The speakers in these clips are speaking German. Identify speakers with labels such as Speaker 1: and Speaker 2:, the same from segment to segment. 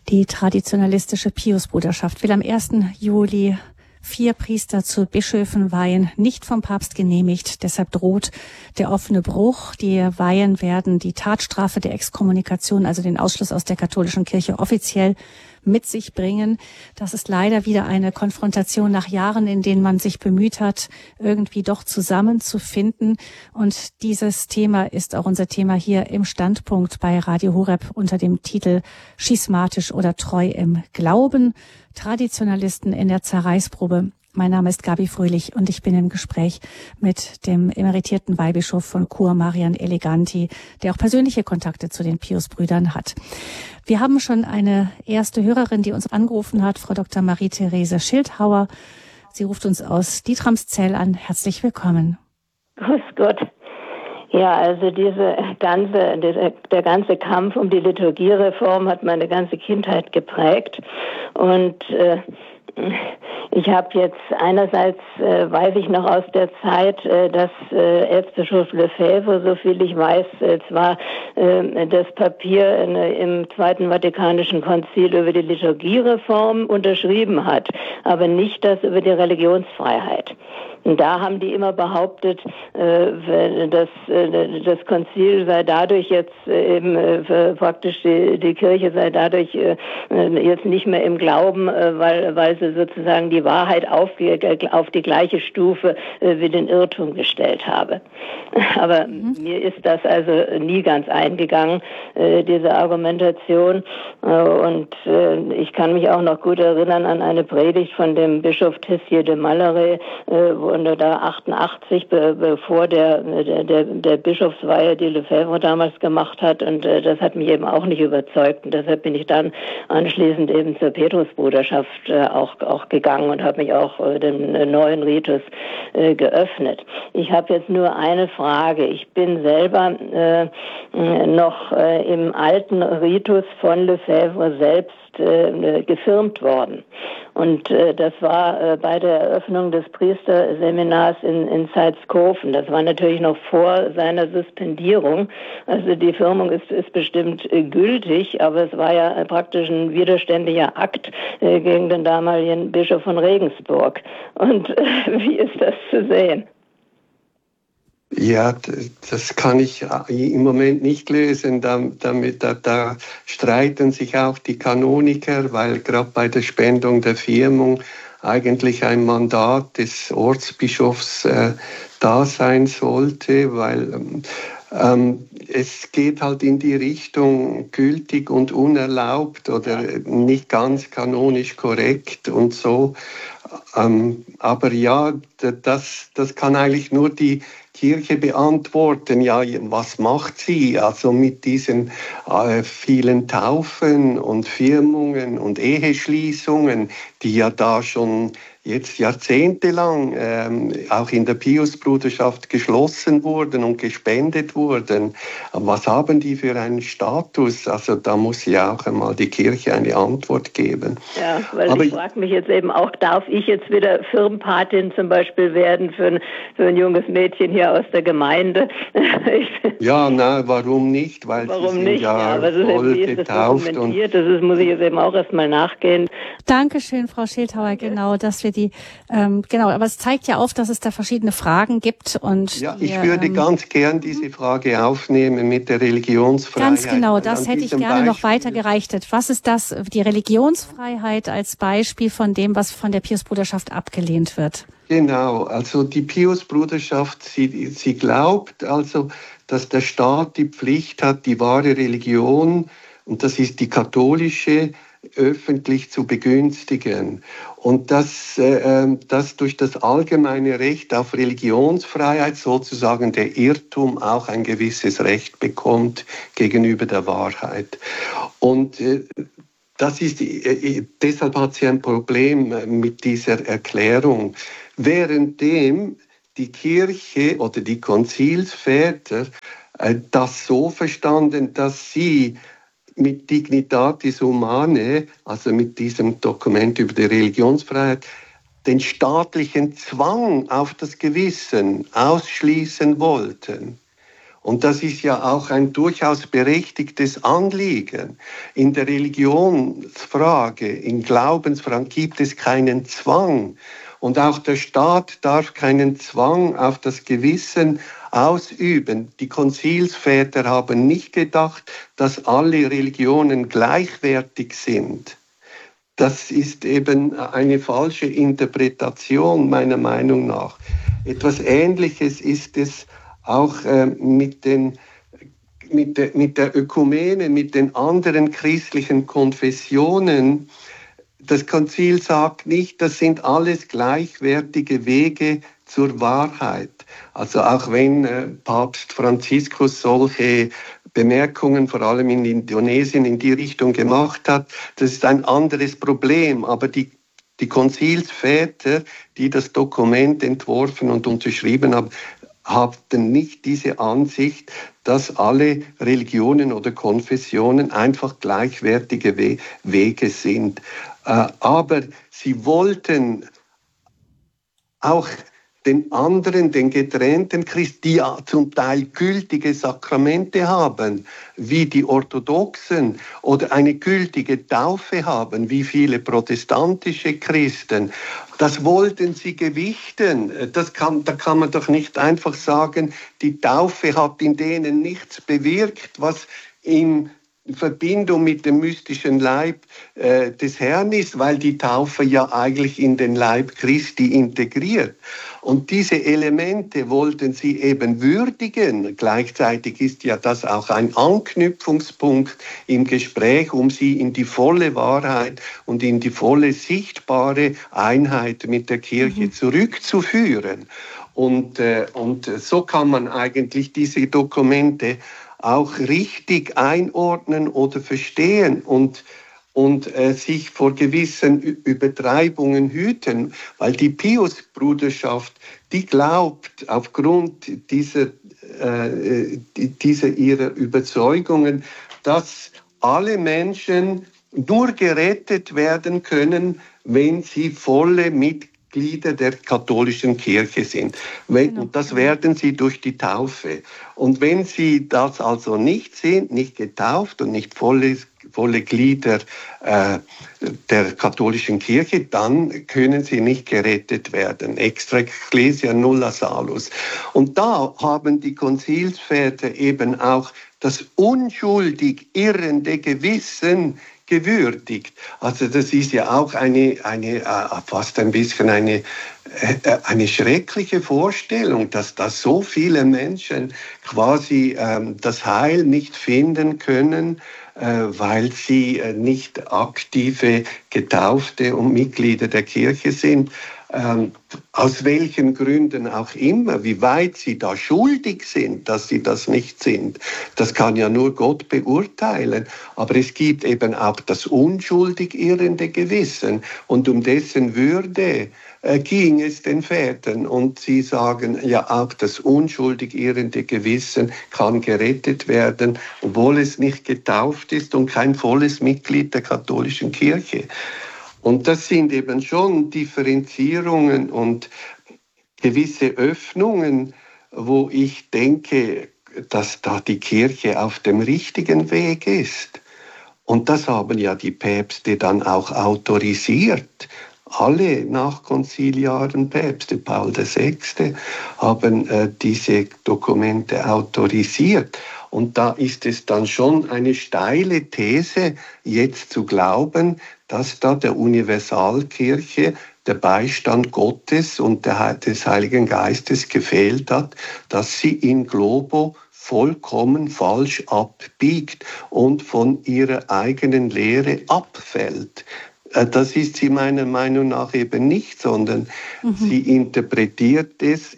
Speaker 1: Die traditionalistische Piusbruderschaft will am 1. Juli 4 Priester zu Bischöfen weihen, nicht vom Papst genehmigt. Deshalb droht der offene Bruch. Die Weihen werden die Tatstrafe der Exkommunikation, also den Ausschluss aus der katholischen Kirche, offiziell mit sich bringen. Das ist leider wieder eine Konfrontation nach Jahren, in denen man sich bemüht hat, irgendwie doch zusammenzufinden. Und dieses Thema ist auch unser Thema hier im Standpunkt bei Radio Horeb unter dem Titel Schismatisch oder treu im Glauben. Traditionalisten in der Zerreißprobe. Mein Name ist Gabi Fröhlich und ich bin im Gespräch mit dem emeritierten Weihbischof von Chur, Marian Eleganti, der auch persönliche Kontakte zu den Piusbrüdern hat. Wir haben schon eine erste Hörerin, die uns angerufen hat, Frau Dr. Marie-Therese Schildhauer. Sie ruft uns aus Dietramszell an. Herzlich willkommen.
Speaker 2: Grüß Gott. Ja, also der ganze Kampf um die Liturgiereform hat meine ganze Kindheit geprägt. Und ich habe jetzt einerseits, weiß ich noch aus der Zeit, dass Erzbischof Lefebvre, so viel ich weiß, zwar das Papier im Zweiten Vatikanischen Konzil über die Liturgiereform unterschrieben hat, aber nicht das über die Religionsfreiheit. Und da haben die immer behauptet, dass das Konzil sei dadurch jetzt eben praktisch die Kirche sei dadurch jetzt nicht mehr im Glauben, weil sie sozusagen die Wahrheit auf die gleiche Stufe wie den Irrtum gestellt habe. Aber mir ist das also nie ganz eingegangen, diese Argumentation. Und ich kann mich auch noch gut erinnern an eine Predigt von dem Bischof Tessier de Malaret, und da 88, bevor der Bischofsweihe, die Lefebvre damals gemacht hat, und das hat mich eben auch nicht überzeugt, und deshalb bin ich dann anschließend eben zur Petrusbruderschaft auch gegangen und habe mich auch dem neuen Ritus geöffnet. Ich habe jetzt nur eine Frage. Ich bin selber noch im alten Ritus von Lefebvre selbst gefirmt worden. Und das war bei der Eröffnung des Priesterseminars in Salzkofen. Das war natürlich noch vor seiner Suspendierung. Also die Firmung ist bestimmt gültig, aber es war ja praktisch ein widerständiger Akt gegen den damaligen Bischof von Regensburg. Und wie ist das zu sehen?
Speaker 3: Ja, das kann ich im Moment nicht lösen. Da streiten sich auch die Kanoniker, weil gerade bei der Spendung der Firmung eigentlich ein Mandat des Ortsbischofs da sein sollte, weil es geht halt in die Richtung gültig und unerlaubt oder nicht ganz kanonisch korrekt und so. Aber ja, das kann eigentlich nur die Kirche beantworten. Ja, was macht sie also mit diesen vielen Taufen und Firmungen und Eheschließungen, die ja da schon jetzt jahrzehntelang auch in der Piusbruderschaft geschlossen wurden und gespendet wurden. Was haben die für einen Status? Also da muss ja auch einmal die Kirche eine Antwort geben. Ja,
Speaker 2: weil ich frage mich jetzt eben auch, darf ich jetzt wieder Firmpatin zum Beispiel werden für ein junges Mädchen hier aus der Gemeinde?
Speaker 3: Ja, na, warum nicht? Weil
Speaker 2: warum
Speaker 3: sie sind
Speaker 2: nicht?
Speaker 3: ja
Speaker 2: aber
Speaker 3: voll
Speaker 2: wie ist
Speaker 3: getauft.
Speaker 2: Das muss ich jetzt eben auch erstmal nachgehen.
Speaker 1: Dankeschön, Frau Schildhauer, genau, dass wir aber es zeigt ja auf, dass es da verschiedene Fragen gibt. Und
Speaker 3: ja, ich würde ganz gern diese Frage aufnehmen mit der Religionsfreiheit.
Speaker 1: Ganz genau, das hätte ich gerne noch weitergereicht. Was ist das, die Religionsfreiheit als Beispiel von dem, was von der Piusbruderschaft abgelehnt wird?
Speaker 3: Genau, also die Piusbruderschaft, sie glaubt also, dass der Staat die Pflicht hat, die wahre Religion, und das ist die katholische, öffentlich zu begünstigen. Und dass durch das allgemeine Recht auf Religionsfreiheit sozusagen der Irrtum auch ein gewisses Recht bekommt gegenüber der Wahrheit. Und deshalb hat sie ein Problem mit dieser Erklärung. Währenddem die Kirche oder die Konzilsväter das so verstanden, dass sie mit Dignitatis Humanae, also mit diesem Dokument über die Religionsfreiheit, den staatlichen Zwang auf das Gewissen ausschließen wollten. Und das ist ja auch ein durchaus berechtigtes Anliegen. In der Religionsfrage, in Glaubensfragen gibt es keinen Zwang. Und auch der Staat darf keinen Zwang auf das Gewissen ausüben. Die Konzilsväter haben nicht gedacht, dass alle Religionen gleichwertig sind. Das ist eben eine falsche Interpretation meiner Meinung nach. Etwas Ähnliches ist es auch mit der Ökumene, mit den anderen christlichen Konfessionen. Das Konzil sagt nicht, das sind alles gleichwertige Wege zur Wahrheit. Also auch wenn Papst Franziskus solche Bemerkungen, vor allem in Indonesien, in die Richtung gemacht hat, das ist ein anderes Problem. Aber die Konzilsväter, die das Dokument entworfen und unterschrieben haben, hatten nicht diese Ansicht, dass alle Religionen oder Konfessionen einfach gleichwertige Wege sind. Aber sie wollten auch den anderen, den getrennten Christen, die ja zum Teil gültige Sakramente haben, wie die Orthodoxen, oder eine gültige Taufe haben, wie viele protestantische Christen. Das wollten sie gewichten. Da kann man doch nicht einfach sagen, die Taufe hat in denen nichts bewirkt, was in Verbindung mit dem mystischen Leib des Herrn ist, weil die Taufe ja eigentlich in den Leib Christi integriert. Und diese Elemente wollten sie eben würdigen. Gleichzeitig ist ja das auch ein Anknüpfungspunkt im Gespräch, um sie in die volle Wahrheit und in die volle sichtbare Einheit mit der Kirche zurückzuführen. Und so kann man eigentlich diese Dokumente auch richtig einordnen oder verstehen und sich vor gewissen Übertreibungen hüten, weil die Pius-Bruderschaft, die glaubt aufgrund dieser ihrer Überzeugungen, dass alle Menschen nur gerettet werden können, wenn sie volle Mitglieder der katholischen Kirche sind. Und das werden sie durch die Taufe. Und wenn sie das also nicht sind, nicht getauft und nicht volle Glieder der katholischen Kirche, dann können sie nicht gerettet werden. Extra ecclesia nulla salus. Und da haben die Konzilsväter eben auch das unschuldig irrende Gewissen gewürdigt. Also das ist ja auch fast ein bisschen eine schreckliche Vorstellung, dass da so viele Menschen quasi das Heil nicht finden können, weil sie nicht aktive Getaufte und Mitglieder der Kirche sind. Aus welchen Gründen auch immer, wie weit sie da schuldig sind, dass sie das nicht sind, das kann ja nur Gott beurteilen. Aber es gibt eben auch das unschuldig irrende Gewissen und um dessen Würde ging es den Vätern. Und sie sagen, ja, auch das unschuldig irrende Gewissen kann gerettet werden, obwohl es nicht getauft ist und kein volles Mitglied der katholischen Kirche. Und das sind eben schon Differenzierungen und gewisse Öffnungen, wo ich denke, dass da die Kirche auf dem richtigen Weg ist. Und das haben ja die Päpste dann auch autorisiert. Alle nachkonziliaren Päpste, Paul VI., haben diese Dokumente autorisiert. Und da ist es dann schon eine steile These, jetzt zu glauben, dass da der Universalkirche der Beistand Gottes und des Heiligen Geistes gefehlt hat, dass sie in globo vollkommen falsch abbiegt und von ihrer eigenen Lehre abfällt. Das ist sie meiner Meinung nach eben nicht, sondern sie interpretiert es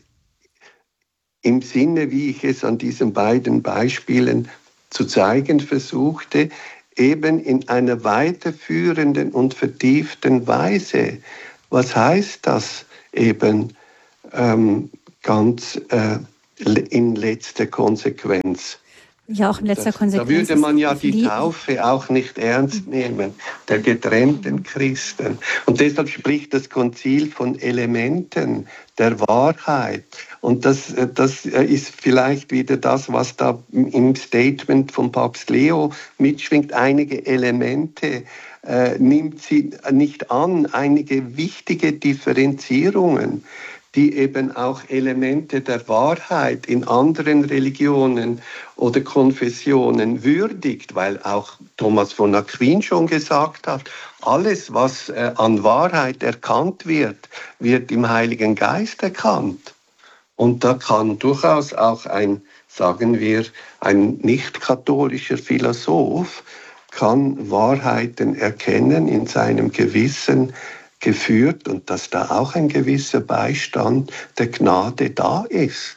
Speaker 3: im Sinne, wie ich es an diesen beiden Beispielen zu zeigen versuchte, eben in einer weiterführenden und vertieften Weise. Was heißt das eben ganz in letzter Konsequenz?
Speaker 1: Ja, auch in letzter Konsequenz.
Speaker 3: Da würde man ja die Taufe auch nicht ernst nehmen, der getrennten Christen. Und deshalb spricht das Konzil von Elementen der Wahrheit. Und das ist vielleicht wieder das, was da im Statement von Papst Leo mitschwingt. Einige Elemente nimmt sie nicht an, einige wichtige Differenzierungen, die eben auch Elemente der Wahrheit in anderen Religionen oder Konfessionen würdigt, weil auch Thomas von Aquin schon gesagt hat, alles, was an Wahrheit erkannt wird, wird im Heiligen Geist erkannt. Und da kann durchaus auch ein nicht-katholischer Philosoph kann Wahrheiten erkennen in seinem Gewissen geführt und dass da auch ein gewisser Beistand der Gnade da ist.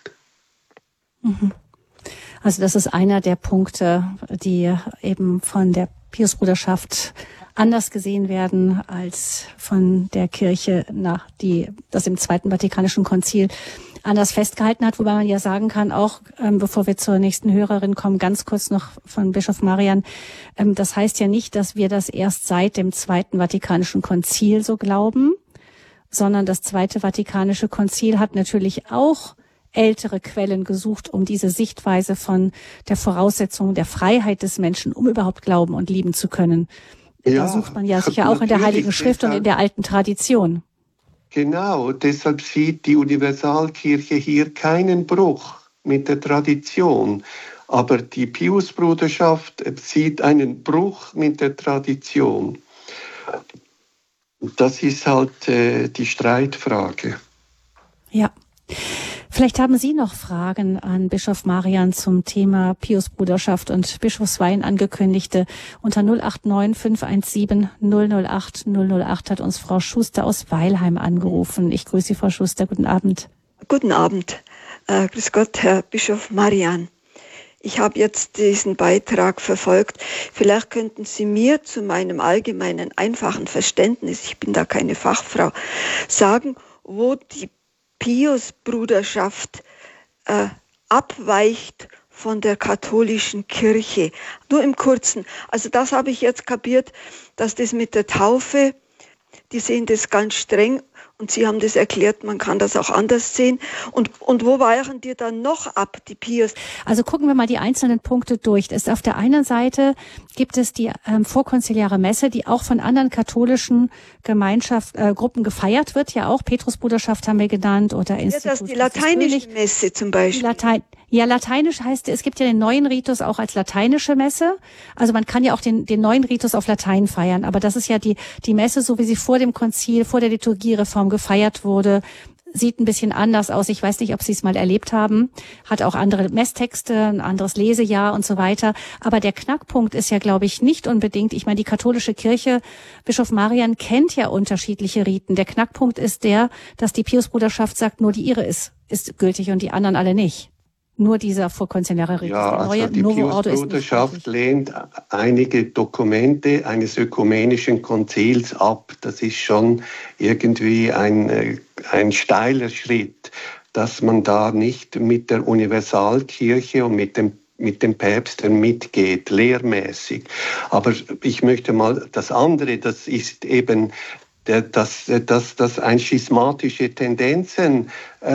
Speaker 1: Also das ist einer der Punkte, die eben von der Piusbruderschaft anders gesehen werden als von der Kirche, das im Zweiten Vatikanischen Konzil anders festgehalten hat, wobei man ja sagen kann, auch bevor wir zur nächsten Hörerin kommen, ganz kurz noch von Bischof Marian, das heißt ja nicht, dass wir das erst seit dem Zweiten Vatikanischen Konzil so glauben, sondern das Zweite Vatikanische Konzil hat natürlich auch ältere Quellen gesucht, um diese Sichtweise von der Voraussetzung der Freiheit des Menschen, um überhaupt glauben und lieben zu können. Da sucht man ja sicher auch in der Heiligen Schrift und in der alten Tradition.
Speaker 3: Genau, deshalb sieht die Universalkirche hier keinen Bruch mit der Tradition. Aber die Piusbruderschaft sieht einen Bruch mit der Tradition. Das ist halt die Streitfrage.
Speaker 1: Ja. Vielleicht haben Sie noch Fragen an Bischof Marian zum Thema Piusbruderschaft und Bischofsweihen angekündigte. Unter 089 517 008 008 hat uns Frau Schuster aus Weilheim angerufen. Ich grüße Sie, Frau Schuster. Guten Abend.
Speaker 4: Guten Abend. Grüß Gott, Herr Bischof Marian. Ich habe jetzt diesen Beitrag verfolgt. Vielleicht könnten Sie mir zu meinem allgemeinen, einfachen Verständnis, ich bin da keine Fachfrau, sagen, wo die Piusbruderschaft abweicht von der katholischen Kirche. Nur im Kurzen. Also das habe ich jetzt kapiert, dass das mit der Taufe, die sehen das ganz streng und Sie haben das erklärt, man kann das auch anders sehen. Und wo weichen die dann noch ab, die Pius?
Speaker 1: Also gucken wir mal die einzelnen Punkte durch. Auf der einen Seite gibt es die vorkonziliare Messe, die auch von anderen katholischen Gruppen gefeiert wird. Ja auch Petrusbruderschaft haben wir genannt oder Institut.
Speaker 4: Ja, das ist die lateinische Messe zum Beispiel.
Speaker 1: Lateinisch heißt, es gibt ja den neuen Ritus auch als lateinische Messe. Also man kann ja auch den neuen Ritus auf Latein feiern. Aber das ist ja die Messe, so wie sie vor dem Konzil, vor der Liturgiereform gefeiert wurde, sieht ein bisschen anders aus. Ich weiß nicht, ob Sie es mal erlebt haben. Hat auch andere Messtexte, ein anderes Lesejahr und so weiter. Aber der Knackpunkt ist ja, glaube ich, nicht unbedingt, ich meine, die katholische Kirche, Bischof Marian kennt ja unterschiedliche Riten. Der Knackpunkt ist dass die Piusbruderschaft sagt, nur die ihre ist gültig und die anderen alle nicht. Nur dieser vorkonziliare Ritus.
Speaker 3: Ja, also die Piusbruderschaft lehnt einige Dokumente eines ökumenischen Konzils ab. Das ist schon irgendwie ein steiler Schritt, dass man da nicht mit der Universalkirche und mit den Päpsten mitgeht, lehrmäßig. Aber ich möchte mal das andere, das ist eben dass ein schismatische Tendenzen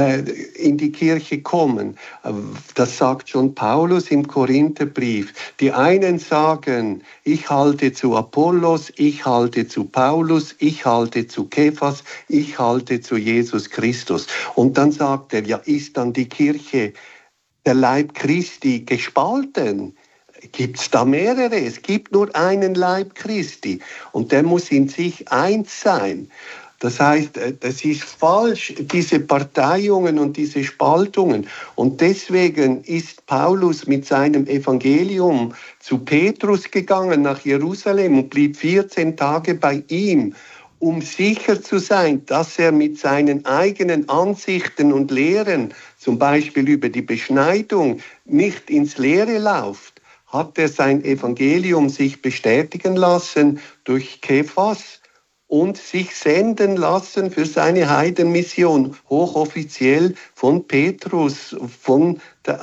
Speaker 3: in die Kirche kommen. Das sagt schon Paulus im Korintherbrief. Die einen sagen, ich halte zu Apollos, ich halte zu Paulus, ich halte zu Kephas, ich halte zu Jesus Christus. Und dann sagt er, ja, ist dann die Kirche, der Leib Christi, gespalten? Gibt es da mehrere? Es gibt nur einen Leib Christi und der muss in sich eins sein. Das heißt, das ist falsch, diese Parteiungen und diese Spaltungen. Und deswegen ist Paulus mit seinem Evangelium zu Petrus gegangen nach Jerusalem und blieb 14 Tage bei ihm, um sicher zu sein, dass er mit seinen eigenen Ansichten und Lehren, zum Beispiel über die Beschneidung, nicht ins Leere läuft. Hat er sein Evangelium sich bestätigen lassen durch Kephas und sich senden lassen für seine Heidenmission, hochoffiziell von Petrus, von der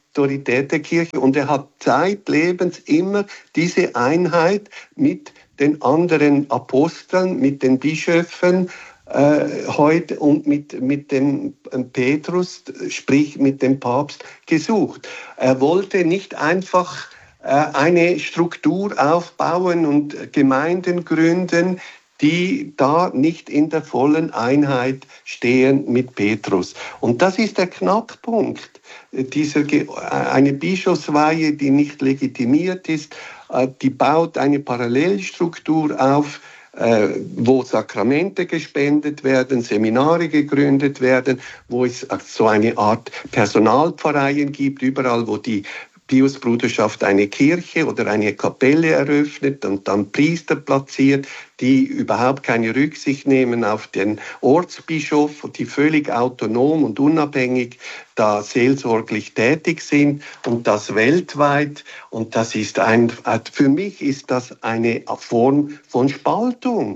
Speaker 3: Autorität der Kirche. Und er hat zeitlebens immer diese Einheit mit den anderen Aposteln, mit den Bischöfen heute und mit dem Petrus, sprich mit dem Papst, gesucht. Er wollte nicht einfach eine Struktur aufbauen und Gemeinden gründen, die da nicht in der vollen Einheit stehen mit Petrus. Und das ist der Knackpunkt. Eine Bischofsweihe, die nicht legitimiert ist, die baut eine Parallelstruktur auf, wo Sakramente gespendet werden, Seminare gegründet werden, wo es so eine Art Personalpfarreien gibt, überall wo die Piusbruderschaft eine Kirche oder eine Kapelle eröffnet und dann Priester platziert, die überhaupt keine Rücksicht nehmen auf den Ortsbischof, die völlig autonom und unabhängig da seelsorglich tätig sind und das weltweit. Und das ist für mich ist das eine Form von Spaltung.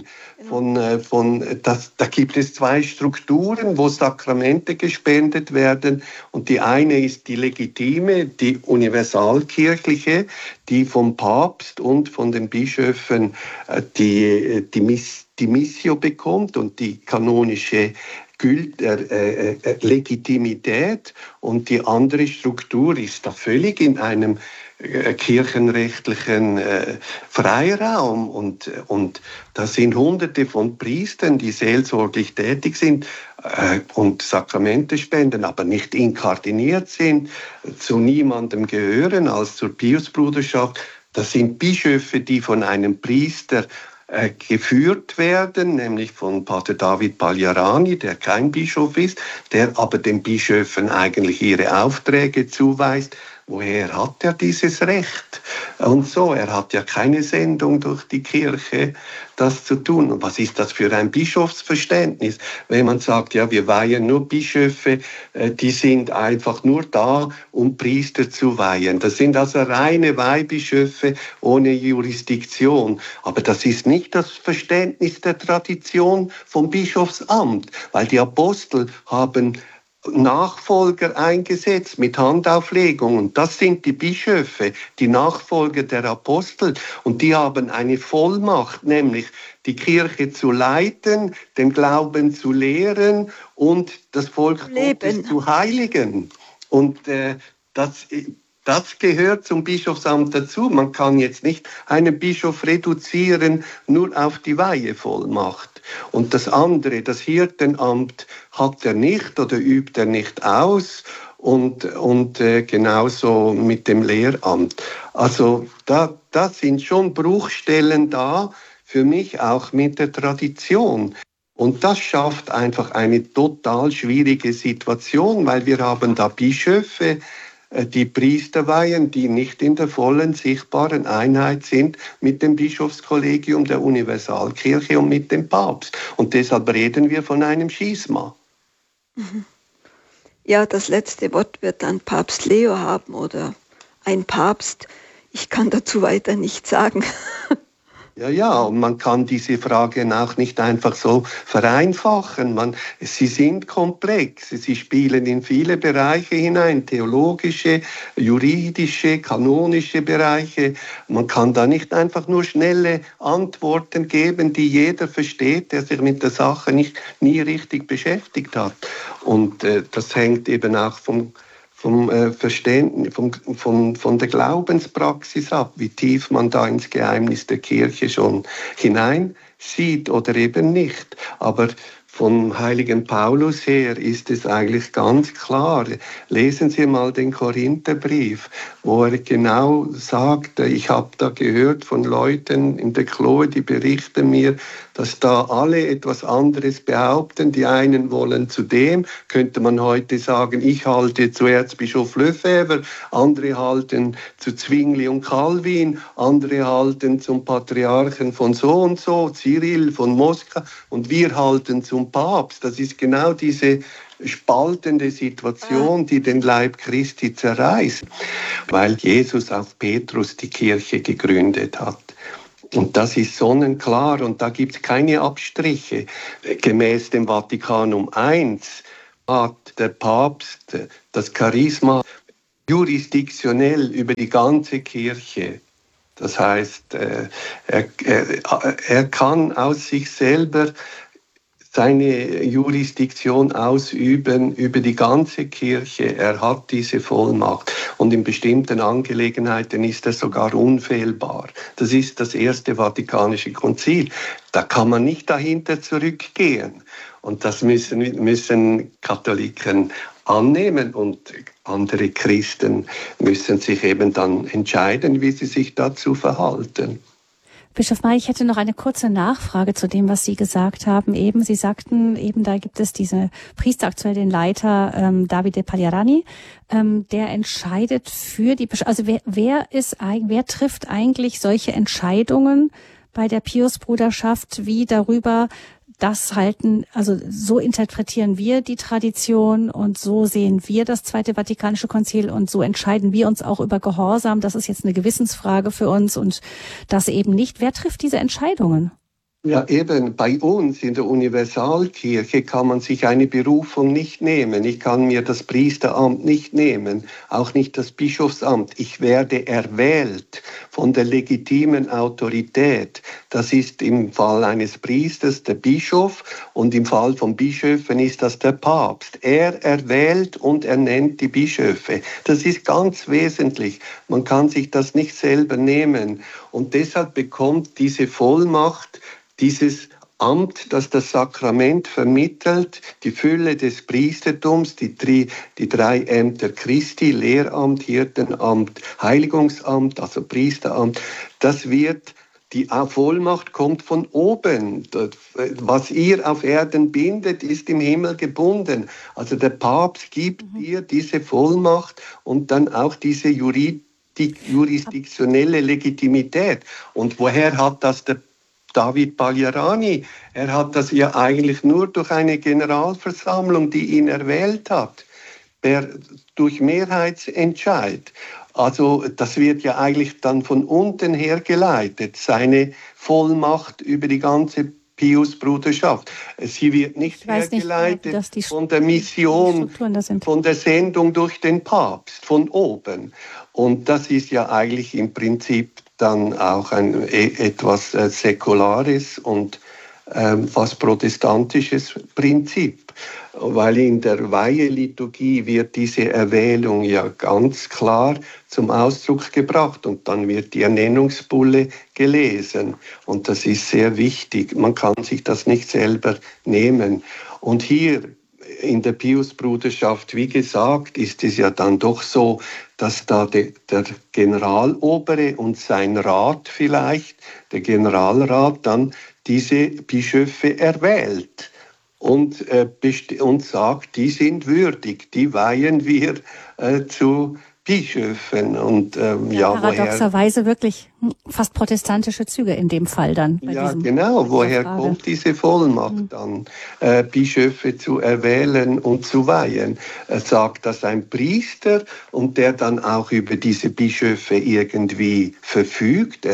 Speaker 3: Da gibt es zwei Strukturen, wo Sakramente gespendet werden. Und die eine ist die legitime, die universalkirchliche, die vom Papst und von den Bischöfen die Missio bekommt und die kanonische Legitimität. Und die andere Struktur ist da völlig in einem kirchenrechtlichen Freiraum und da sind Hunderte von Priestern, die seelsorglich tätig sind und Sakramente spenden, aber nicht inkardiniert sind, zu niemandem gehören als zur Piusbruderschaft. Das sind Bischöfe, die von einem Priester geführt werden, nämlich von Pater David Pagliarani, der kein Bischof ist, der aber den Bischöfen eigentlich ihre Aufträge zuweist. Woher hat er dieses Recht? Und so, er hat ja keine Sendung durch die Kirche, das zu tun. Und was ist das für ein Bischofsverständnis? Wenn man sagt, ja, wir weihen nur Bischöfe, die sind einfach nur da, um Priester zu weihen. Das sind also reine Weihbischöfe ohne Jurisdiktion. Aber das ist nicht das Verständnis der Tradition vom Bischofsamt, weil die Apostel haben Nachfolger eingesetzt mit Handauflegung. Und das sind die Bischöfe, die Nachfolger der Apostel. Und die haben eine Vollmacht, nämlich die Kirche zu leiten, den Glauben zu lehren und das Volk Gottes zu heiligen. Und das gehört zum Bischofsamt dazu. Man kann jetzt nicht einen Bischof reduzieren nur auf die Weihevollmacht. Und das andere, das Hirtenamt, hat er nicht oder übt er nicht aus. Und genauso mit dem Lehramt. Also da sind schon Bruchstellen da, für mich auch mit der Tradition. Und das schafft einfach eine total schwierige Situation, weil wir haben da Bischöfe, die Priester weihen, die nicht in der vollen, sichtbaren Einheit sind mit dem Bischofskollegium der Universalkirche und mit dem Papst. Und deshalb reden wir von einem Schisma.
Speaker 4: Ja, das letzte Wort wird dann Papst Leo haben oder ein Papst. Ich kann dazu weiter nichts sagen.
Speaker 3: Ja, und man kann diese Fragen auch nicht einfach so vereinfachen. Sie sind komplex, sie spielen in viele Bereiche hinein, theologische, juridische, kanonische Bereiche. Man kann da nicht einfach nur schnelle Antworten geben, die jeder versteht, der sich mit der Sache nie richtig beschäftigt hat. Und das hängt eben auch vom Verständnis, von der Glaubenspraxis ab, wie tief man da ins Geheimnis der Kirche schon hineinsieht oder eben nicht. Aber vom heiligen Paulus her ist es eigentlich ganz klar. Lesen Sie mal den Korintherbrief, wo er genau sagt, ich habe da gehört von Leuten in der Chloe, die berichten mir, dass da alle etwas anderes behaupten. Die einen wollen zu dem, könnte man heute sagen, ich halte zu Erzbischof Lefebvre, andere halten zu Zwingli und Calvin, andere halten zum Patriarchen von so und so, Cyril von Moskau, und wir halten zum Papst. Das ist genau diese spaltende Situation, die den Leib Christi zerreißt, weil Jesus auf Petrus die Kirche gegründet hat. Und das ist sonnenklar und da gibt es keine Abstriche. Gemäß dem Vatikanum I hat der Papst das Charisma jurisdiktionell über die ganze Kirche. Das heißt, er kann aus sich selber seine Jurisdiktion ausüben über die ganze Kirche. Er hat diese Vollmacht und in bestimmten Angelegenheiten ist er sogar unfehlbar. Das ist das Erste Vatikanische Konzil. Da kann man nicht dahinter zurückgehen. Und das müssen Katholiken annehmen und andere Christen müssen sich eben dann entscheiden, wie sie sich dazu verhalten.
Speaker 1: Bischof May, ich hätte noch eine kurze Nachfrage zu dem, was Sie gesagt haben. Sie sagten eben, da gibt es diese Priester, aktuell den Leiter Davide Pagliarani, der entscheidet für die, also wer trifft eigentlich solche Entscheidungen bei der Piusbruderschaft, wie darüber das halten, also so interpretieren wir die Tradition und so sehen wir das Zweite Vatikanische Konzil und so entscheiden wir uns auch über Gehorsam. Das ist jetzt eine Gewissensfrage für uns und das eben nicht. Wer trifft diese Entscheidungen?
Speaker 3: Ja, eben bei uns in der Universalkirche kann man sich eine Berufung nicht nehmen. Ich kann mir das Priesteramt nicht nehmen, auch nicht das Bischofsamt. Ich werde erwählt von der legitimen Autorität. Das ist im Fall eines Priesters der Bischof und im Fall von Bischöfen ist das der Papst. Er erwählt und ernennt die Bischöfe. Das ist ganz wesentlich. Man kann sich das nicht selber nehmen und deshalb bekommt diese Vollmacht dieses Amt, das das Sakrament vermittelt, die Fülle des Priestertums, die drei Ämter Christi, Lehramt, Hirtenamt, Heiligungsamt, also Priesteramt, die Vollmacht kommt von oben. Was ihr auf Erden bindet, ist im Himmel gebunden. Also der Papst gibt ihr diese Vollmacht und dann auch diese jurisdiktionelle Legitimität. Und woher hat das der David Pagliarani? Er hat das ja eigentlich nur durch eine Generalversammlung, die ihn erwählt hat, durch Mehrheitsentscheid. Also das wird ja eigentlich dann von unten her geleitet, seine Vollmacht über die ganze Piusbruderschaft. Sie wird nicht hergeleitet von der Mission, von der Sendung durch den Papst, von oben. Und das ist ja eigentlich im Prinzip dann auch etwas Säkulares und fast protestantisches Prinzip, weil in der Weiheliturgie wird diese Erwählung ja ganz klar zum Ausdruck gebracht und dann wird die Ernennungsbulle gelesen und das ist sehr wichtig. Man kann sich das nicht selber nehmen. Und hier in der Piusbruderschaft, wie gesagt, ist es ja dann doch so, dass da der Generalobere und sein Rat vielleicht, der Generalrat, dann diese Bischöfe erwählt und sagt, die sind würdig, die weihen wir zu Bischöfen. Und,
Speaker 1: paradoxerweise wirklich fast protestantische Züge in dem Fall dann.
Speaker 3: Ja, genau. Woher kommt diese Vollmacht dann, Bischöfe zu erwählen und zu weihen? Sagt das ein Priester und der dann auch über diese Bischöfe irgendwie verfügt?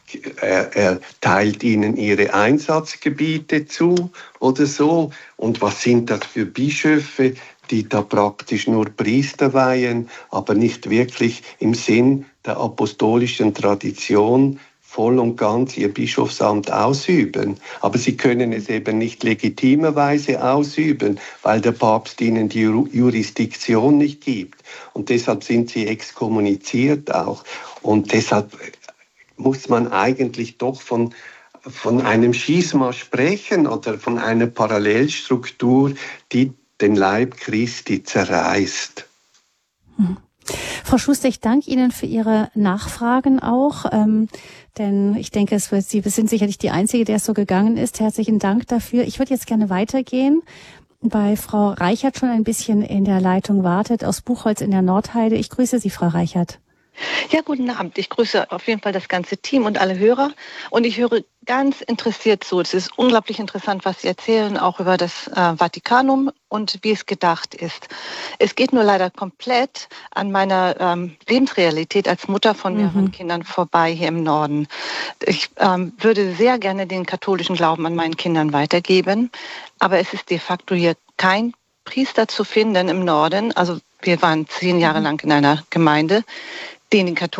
Speaker 3: Er teilt ihnen ihre Einsatzgebiete zu oder so. Und was sind das für Bischöfe, die da praktisch nur Priester weihen, aber nicht wirklich im Sinn der apostolischen Tradition voll und ganz ihr Bischofsamt ausüben. Aber sie können es eben nicht legitimerweise ausüben, weil der Papst ihnen die Jurisdiktion nicht gibt. Und deshalb sind sie exkommuniziert auch. Und deshalb muss man eigentlich doch von einem Schisma sprechen oder von einer Parallelstruktur, die den Leib Christi zerreißt.
Speaker 1: Frau Schuster, ich danke Ihnen für Ihre Nachfragen auch, denn ich denke, Sie sind sicherlich die Einzige, der es so gegangen ist. Herzlichen Dank dafür. Ich würde jetzt gerne weitergehen, weil Frau Reichert schon ein bisschen in der Leitung wartet, aus Buchholz in der Nordheide. Ich grüße Sie, Frau Reichert.
Speaker 5: Ja, guten Abend. Ich grüße auf jeden Fall das ganze Team und alle Hörer. Und ich höre ganz interessiert zu. Es ist unglaublich interessant, was Sie erzählen, auch über das Vatikanum und wie es gedacht ist. Es geht nur leider komplett an meiner Lebensrealität als Mutter von mehreren Kindern vorbei hier im Norden. Ich würde sehr gerne den katholischen Glauben an meinen Kindern weitergeben, aber es ist de facto hier kein Priester zu finden im Norden, also Wir waren 10 Jahre lang in einer Gemeinde, die in den